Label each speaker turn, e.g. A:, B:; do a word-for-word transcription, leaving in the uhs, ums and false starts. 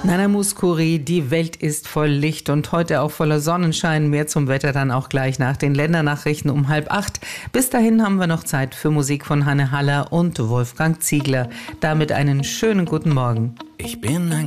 A: Nana Mouskouri, die Welt ist voll Licht und heute auch voller Sonnenschein. Mehr zum Wetter dann auch gleich nach den Ländernachrichten um halb acht. Bis dahin haben wir noch Zeit für Musik von Hanne Haller und Wolfgang Ziegler. Damit einen schönen guten Morgen.
B: Ich bin ein